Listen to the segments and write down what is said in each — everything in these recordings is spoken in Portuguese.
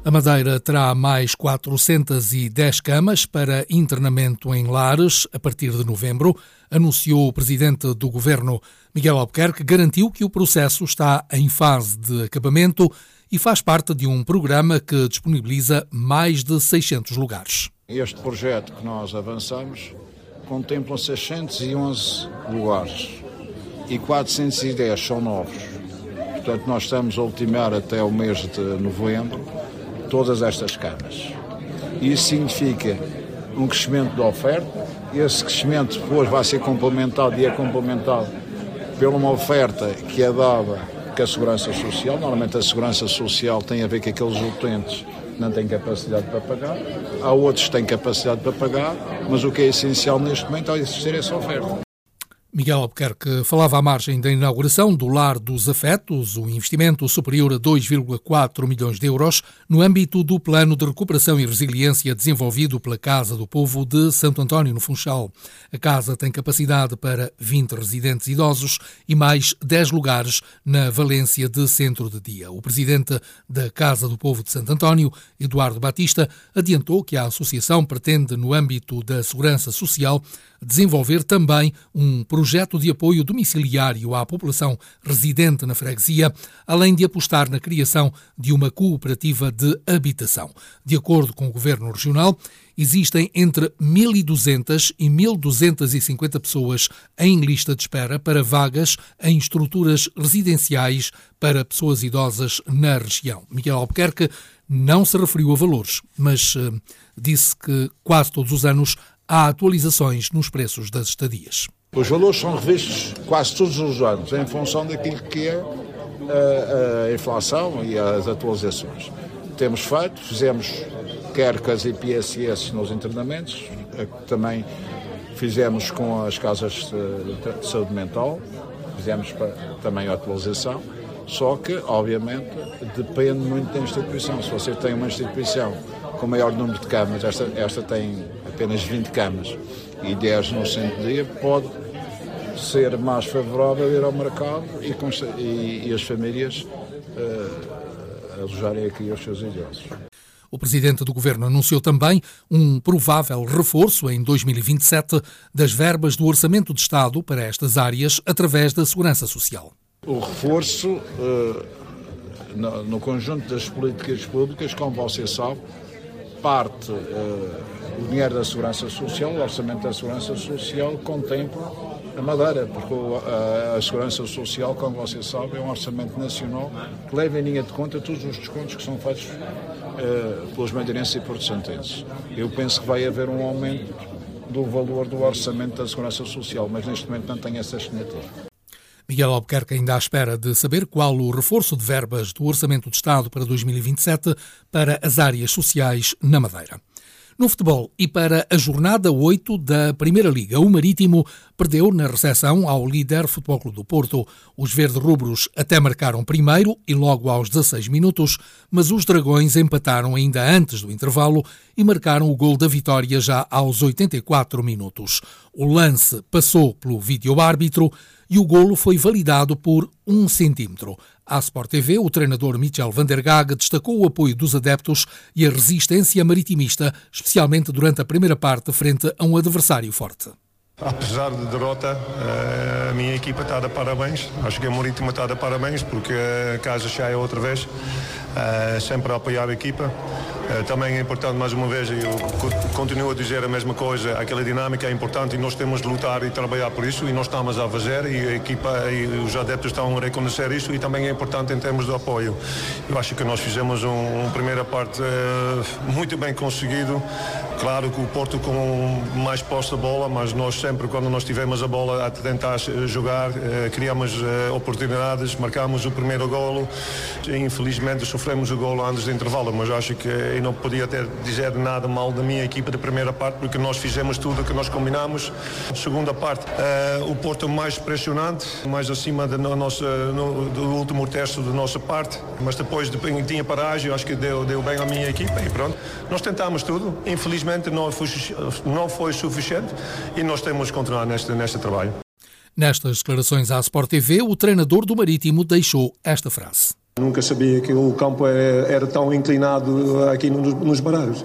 A Madeira terá mais 410 camas para internamento em lares a partir de novembro, anunciou o presidente do governo. Miguel Albuquerque garantiu que o processo está em fase de acabamento e faz parte de um programa que disponibiliza mais de 600 lugares. Este projeto que nós avançamos contempla 611 lugares e 410 são novos. Portanto, nós estamos a ultimar até o mês de novembro todas estas camas. Isso significa um crescimento da oferta. Esse crescimento depois vai ser complementado e é complementado por uma oferta que é dada com a Segurança Social. Normalmente a Segurança Social tem a ver com aqueles utentes que não têm capacidade para pagar. Há outros que têm capacidade para pagar, mas o que é essencial neste momento é existir essa oferta. Miguel Albuquerque falava à margem da inauguração do Lar dos Afetos, um investimento superior a 2,4 milhões de euros no âmbito do Plano de Recuperação e Resiliência desenvolvido pela Casa do Povo de Santo António, no Funchal. A casa tem capacidade para 20 residentes idosos e mais 10 lugares na valência de centro de dia. O presidente da Casa do Povo de Santo António, Eduardo Batista, adiantou que a associação pretende, no âmbito da segurança social, desenvolver também um projeto de apoio domiciliário à população residente na freguesia, além de apostar na criação de uma cooperativa de habitação. De acordo com o Governo Regional, existem entre 1.200 e 1.250 pessoas em lista de espera para vagas em estruturas residenciais para pessoas idosas na região. Miguel Albuquerque não se referiu a valores, mas disse que quase todos os anos há atualizações nos preços das estadias. Os valores são revistos quase todos os anos, em função daquilo que é a inflação e as atualizações. Temos feito, fizemos quer com as IPSS nos internamentos, também fizemos com as casas de saúde mental, fizemos também a atualização, só que, obviamente, depende muito da instituição. Se você tem uma instituição com maior número de camas, esta tem apenas 20 camas e 10 no centro de dia, pode ser mais favorável ir ao mercado e as famílias alojarem aqui os seus idosos. O presidente do governo anunciou também um provável reforço em 2027 das verbas do Orçamento de Estado para estas áreas através da Segurança Social. O reforço no conjunto das políticas públicas, como você sabe, parte o dinheiro da Segurança Social, o Orçamento da Segurança Social contempla a Madeira, porque a Segurança Social, como você sabe, é um orçamento nacional que leva em linha de conta todos os descontos que são feitos pelos madeirenses e porto-santenses. Eu penso que vai haver um aumento do valor do orçamento da Segurança Social, mas neste momento não tenho essa estimativa. Miguel Albuquerque ainda à espera de saber qual o reforço de verbas do Orçamento de Estado para 2027 para as áreas sociais na Madeira. No futebol e para a jornada 8 da Primeira Liga, o Marítimo perdeu na recepção ao líder Futebol Clube do Porto. Os verde-rubros até marcaram primeiro e logo aos 16 minutos, mas os dragões empataram ainda antes do intervalo e marcaram o gol da vitória já aos 84 minutos. O lance passou pelo vídeo-árbitro e o golo foi validado por 1 centímetro. À Sport TV, o treinador Michel van der Gaag destacou o apoio dos adeptos e a resistência maritimista, especialmente durante a primeira parte, frente a um adversário forte. Apesar de derrota, a minha equipa está a dar parabéns. Acho que a Marítimo está a dar parabéns porque a casa cheia outra vez, sempre a apoiar a equipa. Também é importante, mais uma vez, eu continuo a dizer a mesma coisa, aquela dinâmica é importante e nós temos de lutar e trabalhar por isso e nós estamos a fazer e a equipa e os adeptos estão a reconhecer isso e também é importante em termos de apoio. Eu acho que nós fizemos uma primeira parte muito bem conseguido. Claro que o Porto com mais posse da bola, mas nós sempre, quando nós tivemos a bola a tentar jogar, criamos oportunidades, marcámos o primeiro golo. Infelizmente sofremos o golo antes do intervalo, mas acho que eu não podia dizer nada mal da minha equipa da primeira parte, porque nós fizemos tudo o que nós combinámos. Segunda parte, o Porto mais pressionante, mais acima do último terço da nossa parte, mas depois tinha paragem, eu acho que deu bem à minha equipa e pronto. Nós tentámos tudo, infelizmente não foi suficiente e nós temos de continuar neste trabalho. Nestas declarações à Sport TV, o treinador do Marítimo deixou esta frase. Nunca sabia que o campo era tão inclinado aqui nos barreiros.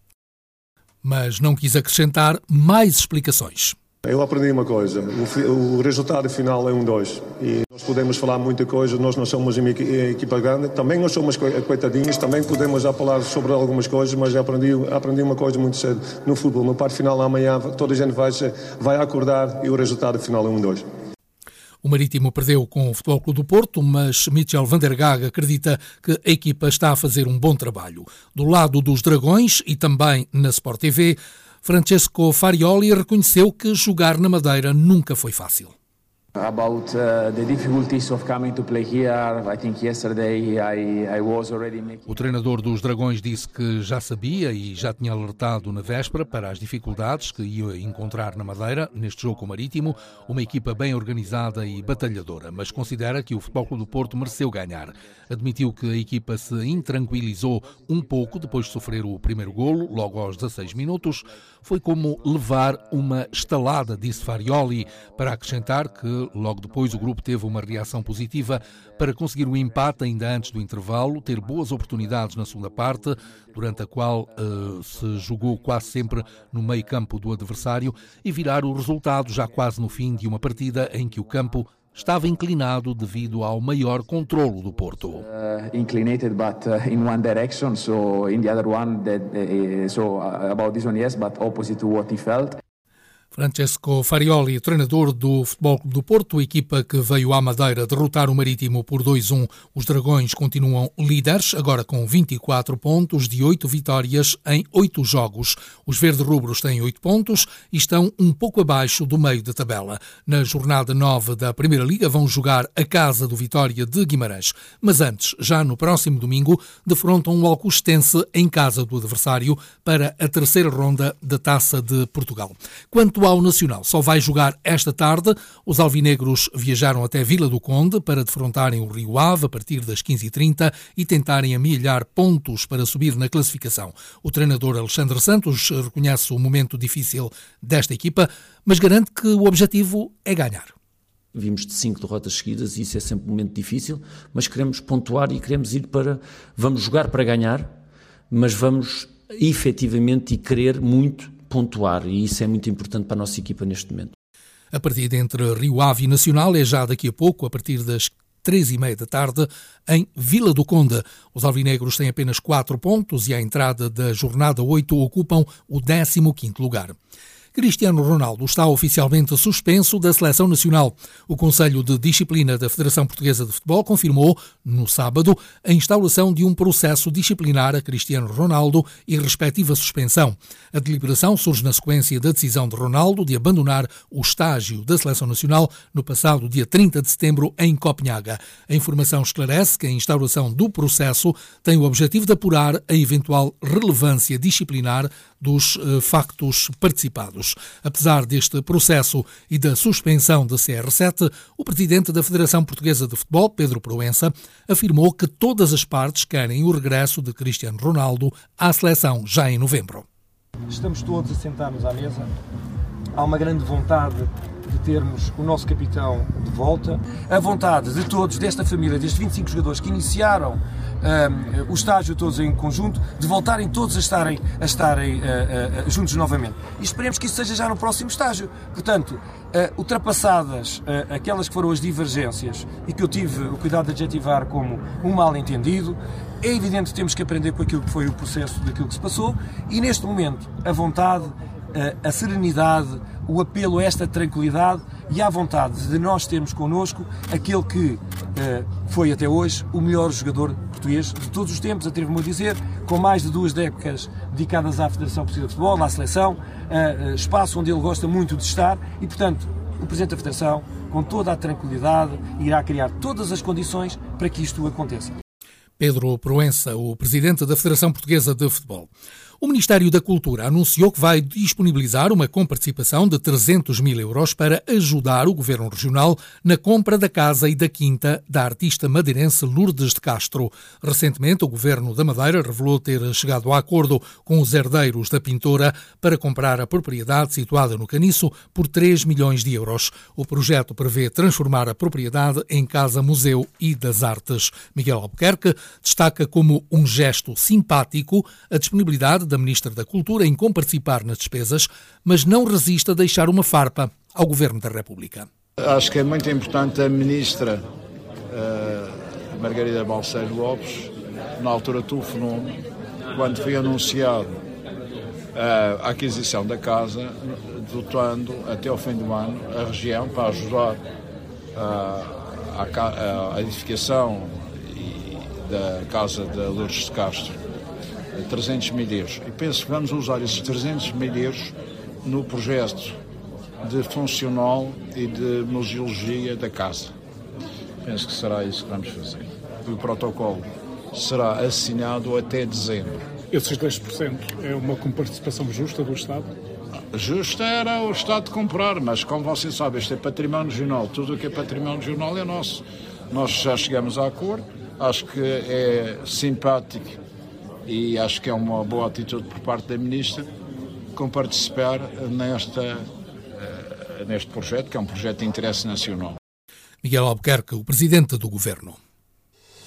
Mas não quis acrescentar mais explicações. Eu aprendi uma coisa, o resultado final é 1-2 e nós podemos falar muita coisa, nós não somos uma equipa grande, também nós somos coitadinhos, também podemos já falar sobre algumas coisas, mas aprendi uma coisa muito cedo no futebol, no parte final amanhã toda a gente vai acordar e o resultado final é 1-2. O Marítimo perdeu com o Futebol Clube do Porto, mas Michel van der Gaag acredita que a equipa está a fazer um bom trabalho. Do lado dos Dragões e também na Sport TV, Francesco Farioli reconheceu que jogar na Madeira nunca foi fácil. About the difficulties of coming to play here, I think yesterday I was already making... O treinador dos Dragões disse que já sabia e já tinha alertado na véspera para as dificuldades que ia encontrar na Madeira, neste jogo com o Marítimo, uma equipa bem organizada e batalhadora, mas considera que o Futebol Clube do Porto mereceu ganhar. Admitiu que a equipa se intranquilizou um pouco depois de sofrer o primeiro golo, logo aos 16 minutos. Foi como levar uma estalada, disse Farioli, para acrescentar que logo depois o grupo teve uma reação positiva para conseguir o empate ainda antes do intervalo, ter boas oportunidades na segunda parte, durante a qual se jogou quase sempre no meio campo do adversário, e virar o resultado já quase no fim de uma partida em que o campo estava inclinado devido ao maior controlo do Porto. Inclinated, but in one direction, so in the other one, so about this one, yes, but opposite to what he felt. Francesco Farioli, treinador do Futebol Clube do Porto, a equipa que veio à Madeira derrotar o Marítimo por 2-1. Os Dragões continuam líderes, agora com 24 pontos de 8 vitórias em 8 jogos. Os verde-rubros têm 8 pontos e estão um pouco abaixo do meio da tabela. Na jornada 9 da Primeira Liga vão jogar a casa do Vitória de Guimarães. Mas antes, já no próximo domingo, defrontam o Alcostense em casa do adversário para a terceira ronda da Taça de Portugal. Quanto ao Nacional, só vai jogar esta tarde. Os alvinegros viajaram até Vila do Conde para defrontarem o Rio Ave a partir das 15h30 e tentarem amealhar pontos para subir na classificação. O treinador Alexandre Santos reconhece o momento difícil desta equipa, mas garante que o objetivo é ganhar. Vimos de 5 derrotas seguidas e isso é sempre um momento difícil, mas queremos pontuar e queremos ir para... Vamos jogar para ganhar, mas vamos efetivamente e querer muito pontuar, e isso é muito importante para a nossa equipa neste momento. A partida entre Rio Ave e Nacional é já daqui a pouco, a partir das 3h30 da tarde, em Vila do Conde. Os alvinegros têm apenas 4 pontos e à entrada da jornada 8 ocupam o 15º lugar. Cristiano Ronaldo está oficialmente suspenso da Seleção Nacional. O Conselho de Disciplina da Federação Portuguesa de Futebol confirmou, no sábado, a instauração de um processo disciplinar a Cristiano Ronaldo e respectiva suspensão. A deliberação surge na sequência da decisão de Ronaldo de abandonar o estágio da Seleção Nacional no passado dia 30 de setembro em Copenhaga. A informação esclarece que a instauração do processo tem o objetivo de apurar a eventual relevância disciplinar dos factos participados. Apesar deste processo e da suspensão da CR7, o presidente da Federação Portuguesa de Futebol, Pedro Proença, afirmou que todas as partes querem o regresso de Cristiano Ronaldo à seleção já em novembro. Estamos todos a sentar-nos à mesa. Há uma grande vontade de termos o nosso capitão de volta. A vontade de todos, desta família, destes 25 jogadores que iniciaram o estágio todos em conjunto, de voltarem todos a estarem juntos novamente. E esperemos que isso seja já no próximo estágio. Portanto, ultrapassadas aquelas que foram as divergências e que eu tive o cuidado de adjetivar como um mal-entendido, é evidente que temos que aprender com aquilo que foi o processo daquilo que se passou e, neste momento, a vontade, a serenidade, o apelo a esta tranquilidade e à vontade de nós termos connosco aquele que foi até hoje o melhor jogador português de todos os tempos, atrevo-me a dizer, com mais de 2 décadas dedicadas à Federação Portuguesa de Futebol, à seleção, espaço onde ele gosta muito de estar e, portanto, o Presidente da Federação, com toda a tranquilidade, irá criar todas as condições para que isto aconteça. Pedro Proença, o presidente da Federação Portuguesa de Futebol. O Ministério da Cultura anunciou que vai disponibilizar uma comparticipação de 300 mil euros para ajudar o Governo Regional na compra da casa e da quinta da artista madeirense Lourdes de Castro. Recentemente, o Governo da Madeira revelou ter chegado a acordo com os herdeiros da pintora para comprar a propriedade situada no Caniço por 3 milhões de euros. O projeto prevê transformar a propriedade em casa-museu e das artes. Miguel Albuquerque destaca como um gesto simpático a disponibilidade da Ministra da Cultura em comparticipar nas despesas, mas não resiste a deixar uma farpa ao Governo da República. Acho que é muito importante a Ministra Margarida Balseiro Lopes, na altura telefonou-me, quando foi anunciado a aquisição da casa, dotando até ao fim do ano a região para ajudar a edificação da casa de Lourdes de Castro. 300 mil euros. E penso que vamos usar esses 300 mil euros no projeto de funcional e de museologia da casa. Penso que será isso que vamos fazer. O protocolo será assinado até dezembro. Esses 2% é uma comparticipação justa do Estado? Justa era o Estado comprar, mas como você sabe, este é património regional. Tudo o que é património regional é nosso. Nós já chegamos a acordo. Acho que é simpático e acho que é uma boa atitude por parte da Ministra participar neste projeto, que é um projeto de interesse nacional. Miguel Albuquerque, o presidente do Governo.